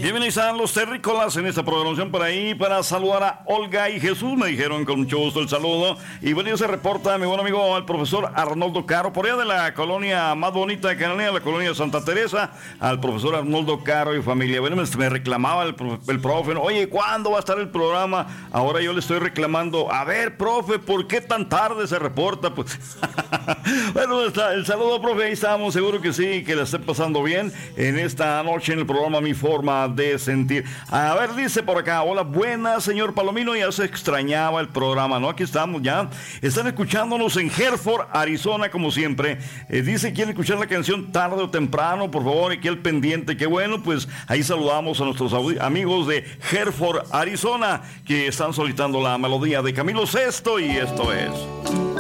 Bienvenidos a los terrícolas en esta programación por ahí para saludar a Olga y Jesús. Me dijeron con mucho gusto el saludo. Y bueno, se reporta mi buen amigo el profesor Arnoldo Caro, por allá de la colonia más bonita de Cananea, la colonia Santa Teresa, al profesor Arnoldo Caro y familia. Bueno, me reclamaba el profe, oye, ¿cuándo va a estar el programa? Ahora yo le estoy reclamando, a ver, profe, ¿por qué tan tarde se reporta? Pues bueno, el saludo, profe, ahí estamos, seguro que sí, que la esté pasando bien en esta noche en el programa Mi Forma de Sentir. A ver, dice por acá, hola, buenas, señor Palomino, ya se extrañaba el programa, ¿no? Aquí estamos ya, están escuchándonos en Hereford, Arizona, como siempre. Dice, quieren escuchar la canción tarde o temprano, por favor, aquí al pendiente, qué bueno, pues ahí saludamos a nuestros amigos de Hereford, Arizona, que están solicitando la melodía de Camilo Sesto, y esto es...